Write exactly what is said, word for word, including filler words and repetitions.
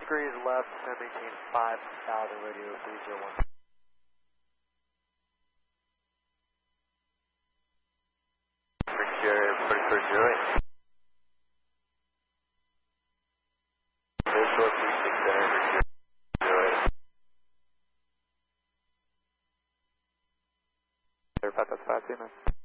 degrees left, and maintain five thousand radio three zero one. Carrier forty-four zero eight. Visual three six center, zero eight. Air Patas Fátima.